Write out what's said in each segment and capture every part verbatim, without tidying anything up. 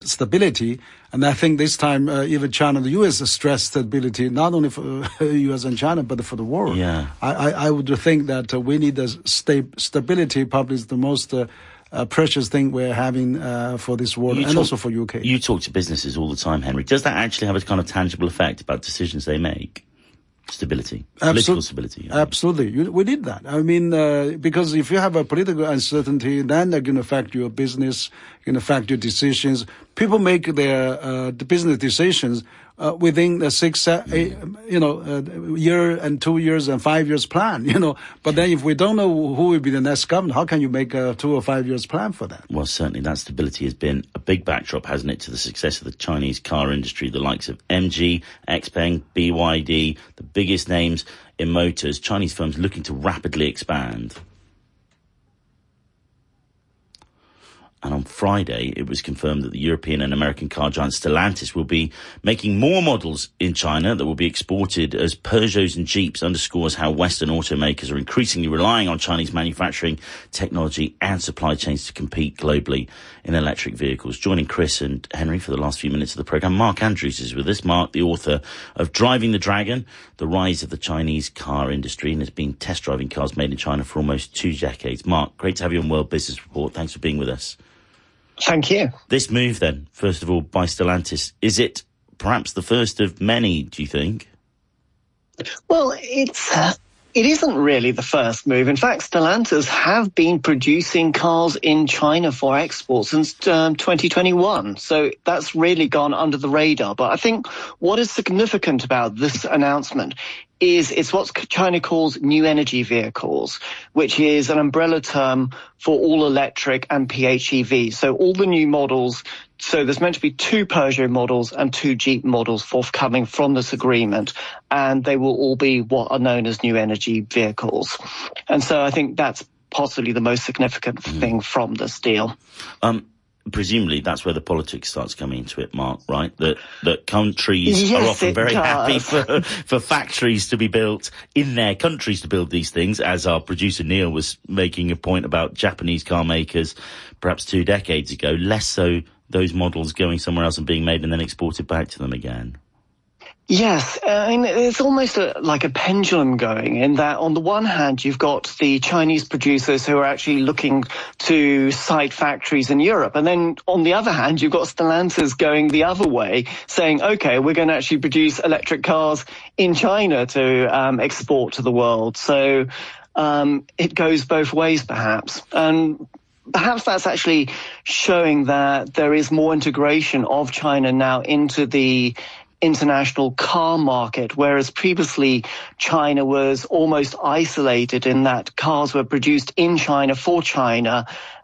stability. And I think this time, uh, even China and the U S stress stability, not only for uh, U S and China, but for the world. Yeah. I, I, I would think that uh, we need a sta- stability probably is the most uh, uh, precious thing we're having uh, for this world you and talk, also for U K. You talk to businesses all the time, Henry. Does that actually have a kind of tangible effect about decisions they make? Stability, political stability. I mean. Absolutely. You, we need that. I mean, uh, because if you have a political uncertainty, then they're going to affect your business, going to affect your decisions. People make their uh, the business decisions uh, within a six, uh, eight, you know, uh, year and two years and five years plan, you know. But then if we don't know who will be the next government, how can you make a two or five years plan for that? Well, certainly that stability has been a big backdrop, hasn't it, to the success of the Chinese car industry, the likes of M G, Xpeng, B Y D, the biggest names in motors, Chinese firms looking to rapidly expand. And on Friday, it was confirmed that the European and American car giant Stellantis will be making more models in China that will be exported as Peugeots and Jeeps, underscores how Western automakers are increasingly relying on Chinese manufacturing, technology and supply chains to compete globally in electric vehicles. Joining Chris and Henry for the last few minutes of the programme, Mark Andrews is with us. Mark, the author of Driving the Dragon, The Rise of the Chinese Car Industry, and has been test driving cars made in China for almost two decades. Mark, great to have you on World Business Report. Thanks for being with us. Thank you. This move then, first of all, by Stellantis, is it perhaps the first of many, do you think? Well, it's uh, it isn't really the first move. In fact, Stellantis have been producing cars in China for export since um, twenty twenty-one. So that's really gone under the radar. But I think what is significant about this announcement is it's what China calls new energy vehicles, which is an umbrella term for all electric and P H E Vs. So all the new models, so there's meant to be two Peugeot models and two Jeep models forthcoming from this agreement, and they will all be what are known as new energy vehicles. And so I think that's possibly the most significant mm. thing from this deal. Um, Presumably that's where the politics starts coming into it, Mark, right? That that countries yes, are often very does. happy for, for factories to be built in their countries to build these things, as our producer Neil was making a point about Japanese car makers perhaps two decades ago, less so those models going somewhere else and being made and then exported back to them again. Yes, I mean, it's almost a, like a pendulum going in that on the one hand, you've got the Chinese producers who are actually looking to site factories in Europe. And then on the other hand, you've got Stellantis going the other way, saying, OK, we're going to actually produce electric cars in China to um, export to the world. So um, it goes both ways, perhaps. And perhaps that's actually showing that there is more integration of China now into the international car market, whereas previously China was almost isolated in that cars were produced in China for China.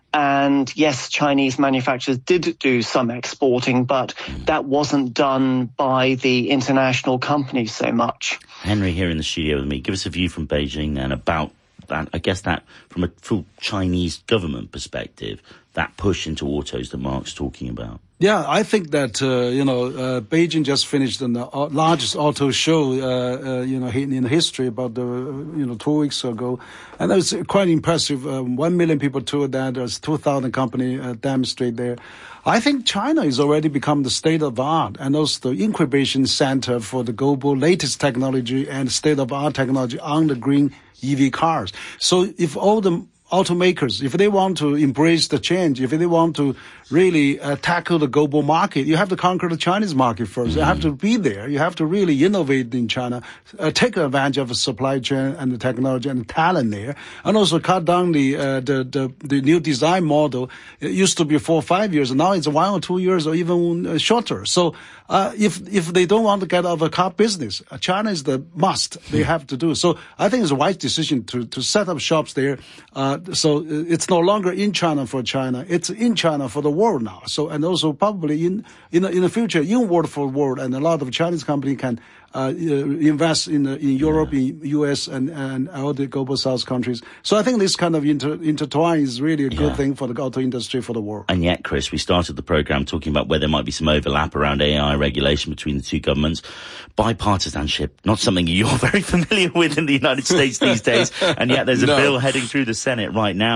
And yes, Chinese manufacturers did do some exporting, but that wasn't done by the international companies so much. Henry here in the studio with me. Give us a view from Beijing then about that, I guess that from a full Chinese government perspective, that push into autos that Mark's talking about. Yeah, I think that, uh, you know, uh, Beijing just finished the uh, largest auto show, uh, uh, you know, in history about, the, you know, two weeks ago. And that was quite impressive. Um, one million people toured that. There's two thousand companies uh, demonstrate there. I think China has already become the state of the art and also the incubation center for the global latest technology and state of art technology on the green E V cars. So if all the automakers, if they want to embrace the change, if they want to really uh, tackle the global market, you have to conquer the Chinese market first. Mm-hmm. You have to be there. You have to really innovate in China, uh, take advantage of the supply chain and the technology and the talent there, and also cut down the uh, the, the the new design model. It used to be four or five years, and now it's one or two years or even uh, shorter. So uh, if if they don't want to get out of the car business, uh, China is the must. They have to do. So I think it's a wise decision to to set up shops there. Uh, so it's no longer in China for China. It's in China for the world now. So, and also probably in, in, the, in the future, in world for world, and a lot of Chinese companies can, uh, invest in, in Europe, yeah. in U S and, and all the global South countries. So I think this kind of inter, intertwine is really a good yeah. thing for the auto industry for the world. And yet, Chris, we started the program talking about where there might be some overlap around A I regulation between the two governments. Bipartisanship, not something you're very familiar with in the United States these days. And yet there's a no. bill heading through the Senate right now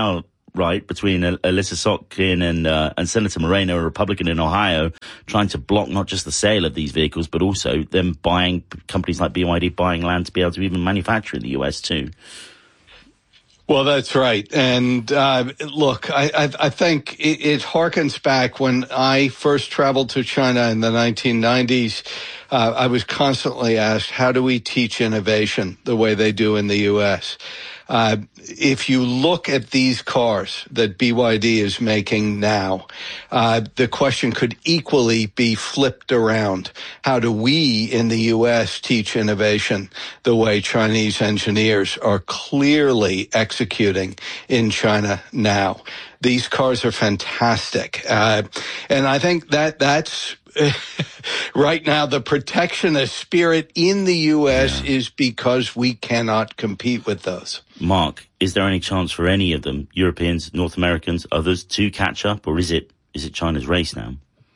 right, between Alyssa Sotkin and uh, and Senator Moreno, a Republican in Ohio, trying to block not just the sale of these vehicles, but also them buying, companies like B Y D buying land to be able to even manufacture in the U S too. Well, that's right. And uh, look, I, I, I think it, it harkens back when I first traveled to China in the nineteen nineties. Uh, I was constantly asked, how do we teach innovation the way they do in the U S? Uh, if you look at these cars that B Y D is making now, uh, the question could equally be flipped around. How do we in the U S teach innovation the way Chinese engineers are clearly executing in China now? These cars are fantastic. Uh, and I think that that's right now, the protectionist spirit in the U S yeah. is because we cannot compete with those. Mark, is there any chance for any of them, Europeans, North Americans, others, to catch up, or is it is it China's race now?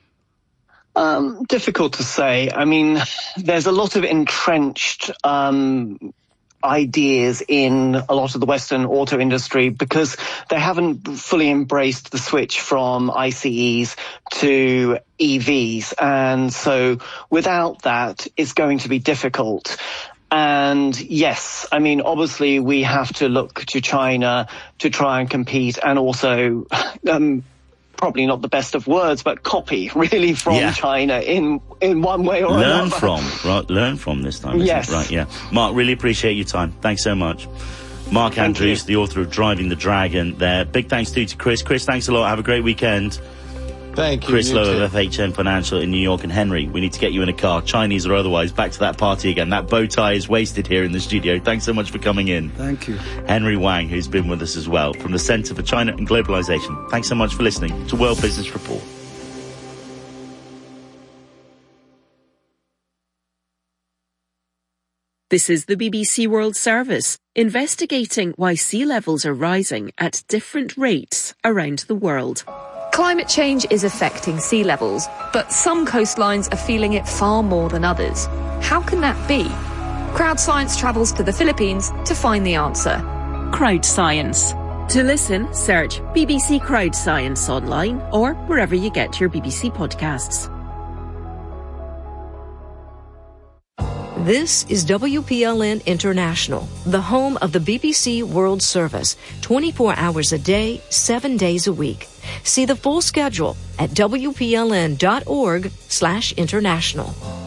Um, difficult to say. I mean, there's a lot of entrenched um ideas in a lot of the Western auto industry because they haven't fully embraced the switch from I C Es to E Vs. And so without that, it's going to be difficult. And yes, I mean, obviously we have to look to China to try and compete and also um, probably not the best of words, but copy really from yeah. China in in one way or learn another. Learn from, right? Learn from this time, isn't yes. it? Right, yeah. Mark, really appreciate your time. Thanks so much. Mark Thank Andrews, you. the author of Driving the Dragon there. Big thanks too to Chris. Chris, thanks a lot. Have a great weekend. Thank you. Chris you Lowe too. of F H M Financial in New York. And Henry, we need to get you in a car, Chinese or otherwise, back to that party again. That bow tie is wasted here in the studio. Thanks so much for coming in. Thank you. Henry Wang, who's been with us as well, from the Centre for China and Globalization. Thanks so much for listening to World Business Report. This is the B B C World Service, investigating why sea levels are rising at different rates around the world. Climate change is affecting sea levels, but some coastlines are feeling it far more than others. How can that be? Crowd Science travels to the Philippines to find the answer. Crowd Science. To listen, search B B C Crowd Science online or wherever you get your B B C podcasts. This is W P L N International, the home of the B B C World Service, twenty-four hours a day, seven days a week. See the full schedule at W P L N dot org slash international.